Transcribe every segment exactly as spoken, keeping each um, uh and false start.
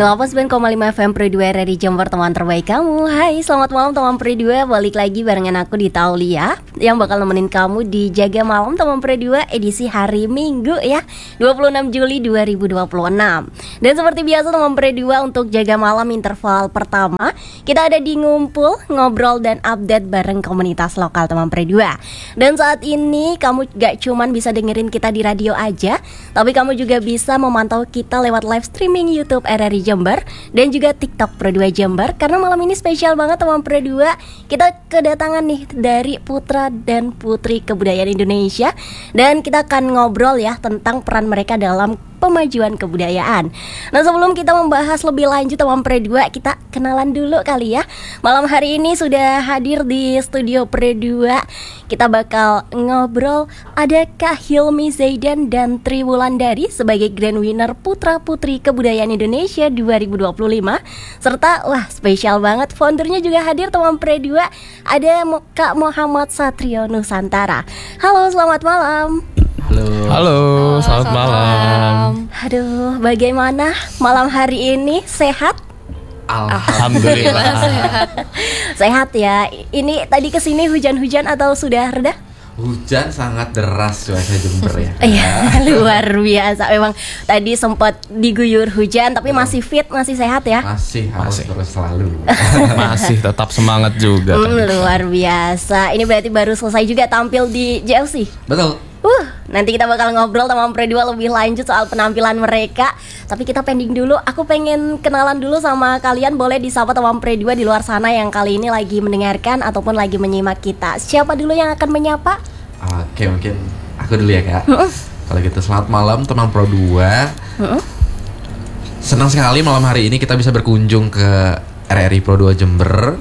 delapan puluh sembilan koma lima F M Pro dua R R I Jember, teman terbaik kamu. Hai, selamat malam teman Pro dua. Balik lagi barengan aku di Taulia yang bakal nemenin kamu di Jaga Malam teman Pro dua edisi hari Minggu ya, dua puluh enam Juli dua ribu dua puluh enam. Dan seperti biasa teman Pro dua, untuk Jaga Malam interval pertama kita ada di ngumpul, ngobrol dan update bareng komunitas lokal teman Pro dua. Dan saat ini kamu gak cuman bisa dengerin kita di radio aja, tapi kamu juga bisa memantau kita lewat live streaming YouTube R R I Jember dan juga TikTok Pro dua Jember. Karena malam ini spesial banget teman Pro dua, kita kedatangan nih dari putra dan putri kebudayaan Indonesia, dan kita akan ngobrol ya tentang peran mereka dalam pemajuan kebudayaan. Nah, sebelum kita membahas lebih lanjut teman Pro dua, kita kenalan dulu kali ya. Malam hari ini sudah hadir di studio Pro dua, kita bakal ngobrol ada Kak Hilmi Zaidan dan Tri Wulandari sebagai Grand Winner Putra Putri Kebudayaan Indonesia dua ribu dua puluh lima. Serta wah spesial banget, foundernya juga hadir teman Pro dua, ada Kak Muhammad Satrio Nusantara. Halo, selamat malam. Halo. Halo, selamat, selamat malam. Aduh, bagaimana malam hari ini? Sehat? Alhamdulillah sehat. Sehat ya. Ini tadi kesini hujan-hujan atau sudah reda? Hujan sangat deras cuaca Jember ya. Iya, luar biasa. Memang tadi sempat diguyur hujan, tapi masih fit, masih sehat ya? Masih, harus masih. terus selalu. Masih tetap semangat juga. Hmm, luar biasa. Ini berarti baru selesai juga tampil di J F C? Betul. Uh, nanti kita bakal ngobrol teman Pro dua lebih lanjut soal penampilan mereka. Tapi kita pending dulu. Aku pengen kenalan dulu sama kalian. Boleh disapa teman Pro dua di luar sana yang kali ini lagi mendengarkan ataupun lagi menyimak kita. Siapa dulu yang akan menyapa? Oke, mungkin aku dulu ya Kak. uh-uh. Kalau gitu selamat malam teman Pro dua. uh-uh. Senang sekali malam hari ini kita bisa berkunjung ke R R I Pro dua Jember.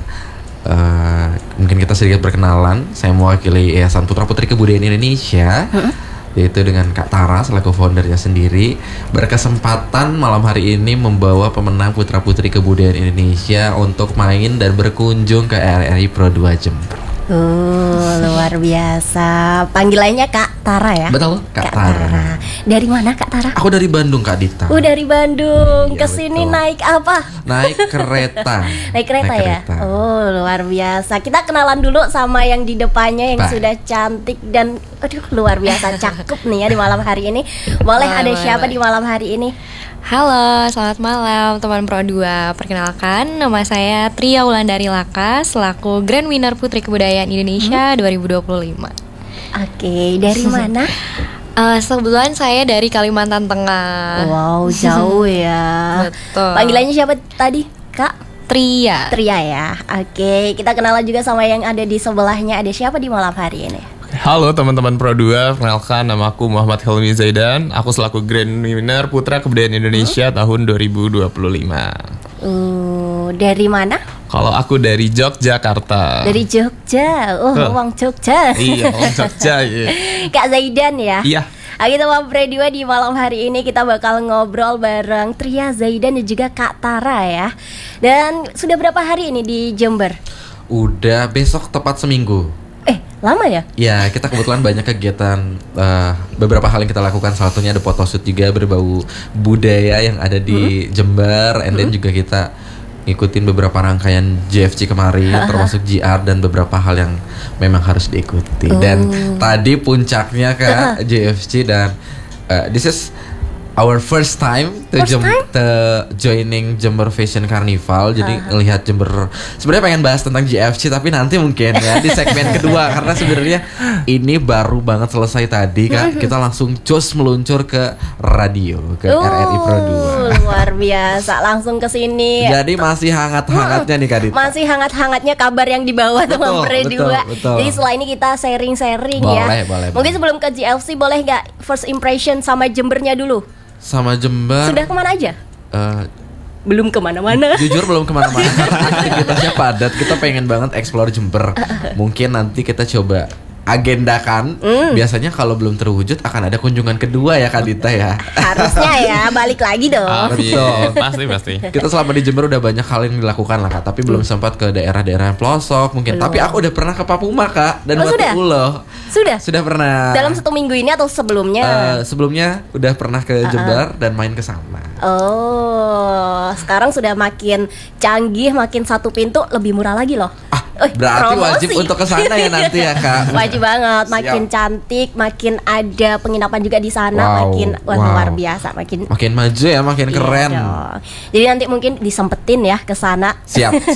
Uh, mungkin kita sedikit berkenalan. Saya mewakili Yayasan Putra Putri Kebudayaan Indonesia, uh-uh. yaitu dengan Kak Tara selaku foundernya sendiri, berkesempatan malam hari ini membawa pemenang Putra Putri Kebudayaan Indonesia untuk main dan berkunjung ke R R I Pro dua Jember. Uh, luar biasa. Panggilannya Kak Tara ya? Betul, Kak, Kak Tara. Tara. Dari mana Kak Tara? Aku dari Bandung Kak Dita. Oh, dari Bandung. Iya, kesini betul. Naik apa? Naik kereta. Naik kereta Naik ya? kereta. Oh, luar biasa. Kita kenalan dulu sama yang di depannya yang Bye. sudah cantik dan aduh luar biasa cakep nih ya di malam hari ini. Boleh Boleh, ada boleh, siapa boleh. di malam hari ini? Halo, selamat malam teman Pro dua. Perkenalkan, nama saya Tria Wulandari Laka selaku Grand Winner Putri Kebudayaan Indonesia hmm? dua ribu dua puluh lima. Oke, dari mana? uh, Kebetulan saya dari Kalimantan Tengah. Wow, jauh ya. Betul. Panggilannya siapa tadi, Kak? Tria. Tria ya. Oke, kita kenalan juga sama yang ada di sebelahnya. Ada siapa di malam hari ini? Halo teman-teman Pro dua, perkenalkan nama aku Muhammad Hilmi Zaidan. Aku selaku Grand Winner Putra Kebudayaan Indonesia hmm? tahun dua ribu dua puluh lima. Uh, dari mana? Kalau aku dari Yogyakarta. Dari Jogja. Oh, Huh. Wong Jogja. Iya, Wong Jogja. Iya. Kak Zaidan ya? Iya. Oke teman Pro dua, di malam hari ini kita bakal ngobrol bareng Tria, Zaidan dan juga Kak Tara ya. Dan sudah berapa hari ini di Jember? Udah besok tepat seminggu. Eh, lama ya? Ya, kita kebetulan banyak kegiatan, uh, beberapa hal yang kita lakukan. Salah satunya ada photoshoot juga berbau budaya yang ada di mm-hmm. Jember. And then mm-hmm. juga kita ngikutin beberapa rangkaian J F C kemarin, termasuk G R dan beberapa hal yang memang harus diikuti. Oh. Dan tadi puncaknya ke J F C dan uh, this is our first time to, First Jem- time? to joining Jember Fashion Carnival. Jadi uh-huh. ngelihat Jember. Sebenarnya pengen bahas tentang J F C tapi nanti mungkin ya di segmen kedua, karena sebenarnya ini baru banget selesai tadi Kak. Kita langsung cus meluncur ke radio, ke uh, R R I Pro dua. Luar biasa, langsung ke sini. Jadi masih hangat-hangatnya nih Kak Dita. Masih hangat-hangatnya kabar yang dibawa teman Pro betul, dua. betul. Jadi setelah ini kita sharing-sharing Boleh, ya. boleh, Mungkin boleh. sebelum ke J F C boleh nggak first impression sama Jembernya dulu? Sama Jember. Sudah kemana aja? Uh, Belum kemana-mana. Jujur belum kemana-mana karena aktivitasnya padat. Kita pengen banget explore Jember. Mungkin nanti kita coba agendakan. Mm. Biasanya kalau belum terwujud akan ada kunjungan kedua ya Kak Dita ya. Harusnya ya balik lagi dong. Amin. Betul. Pasti pasti. Kita selama di Jember udah banyak hal yang dilakukan lah Kak, tapi belum sempat ke daerah-daerah yang pelosok mungkin. Belum. Tapi aku udah pernah ke Papuma Kak dan Oh, Watu sudah? Ulo. Sudah. Sudah pernah. Dalam satu minggu ini atau sebelumnya? Eh, sebelumnya udah pernah ke Jember dan main ke sana. Oh, sekarang sudah makin canggih, makin satu pintu, lebih murah lagi loh. Ah, Eh, berarti promosi. wajib untuk ke sana ya nanti ya Kak. Wajib banget, makin Siap. cantik, makin ada penginapan juga di sana, Wow, makin wah, wow. luar biasa, makin Makin maju ya, makin Iya keren. dong. Jadi nanti mungkin disempetin ya ke sana. Siap.